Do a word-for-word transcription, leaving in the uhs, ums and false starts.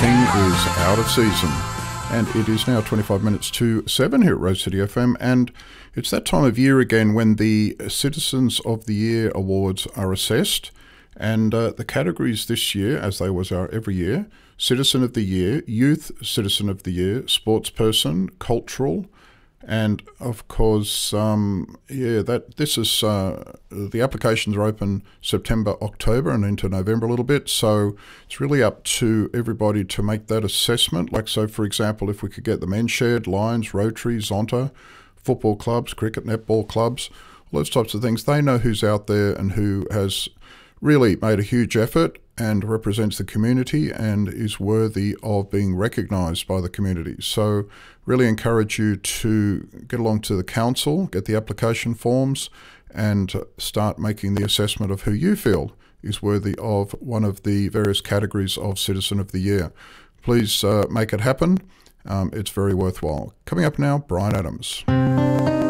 everything is out of season. And it is now twenty-five minutes to seven here at Rose City F M, and it's that time of year again when the Citizens of the Year awards are assessed. And uh, the categories this year, as they always are every year: Citizen of the Year, Youth Citizen of the Year, Sportsperson, Cultural, and of course, um, yeah, that this is uh, the applications are open September, October, and into November a little bit. So it's really up to everybody to make that assessment. Like, so for example, if we could get the Men's Shed, Lions, Rotary, Zonta, football clubs, cricket, netball clubs, all those types of things, they know who's out there and who has really made a huge effort and represents the community and is worthy of being recognised by the community. So really encourage you to get along to the council, get the application forms, and start making the assessment of who you feel is worthy of one of the various categories of Citizen of the Year. Please uh, make it happen. Um, it's very worthwhile. Coming up now, Bryan Adams.